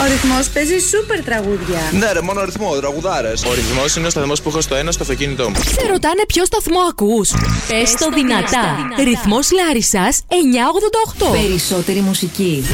Ο Ρυθμός παίζει σούπερ τραγούδια. Ναι, ρε, μόνο ρυθμό, τραγουδάρες. Ο Ρυθμός είναι ο σταθμός που έχω στο ένα στο αυτοκίνητό μου. Σε ρωτάνε ποιο σταθμό ακούς. Πες το δυνατά. Ρυθμός Λάρισσας 988. Περισσότερη μουσική.